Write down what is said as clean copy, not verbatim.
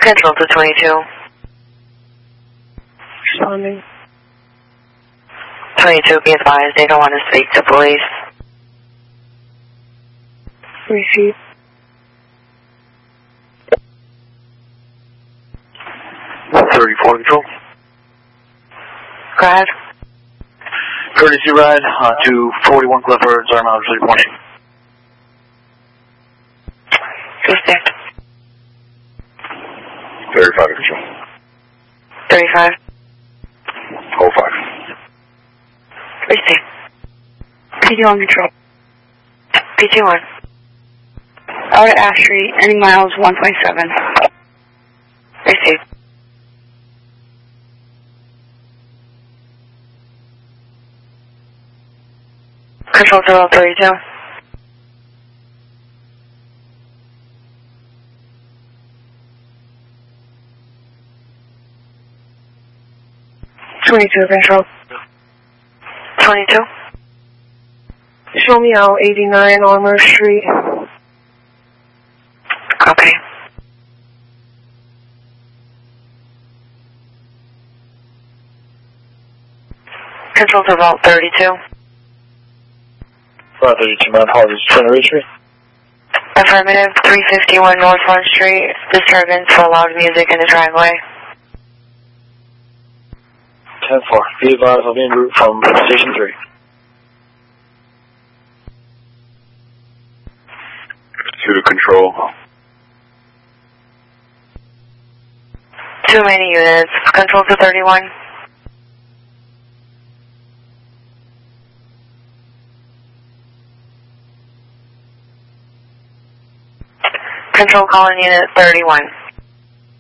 Control to 22. Responding. 22, be advised, they don't want to speak to police. Receive. Control. Go ahead. Courtesy ride to 41 Clifford, sorry, mileage 3.8. Respect. 35 Control. 35. 05. Receive. PD1 Control. PT1. Out at Ash Street, ending miles 1.7. Receive. Control to 32. Control. 22. Show me out 89 Armour Street. Okay. Control to Vault 32. 532, my apologies. Trying to reach me? Affirmative, 351 North 1st Street. Disturbance for loud music in the driveway. 10-4. Be advised, I'll be en route from Station 3. To Control. Too many units. Control to 31. Control calling unit 31.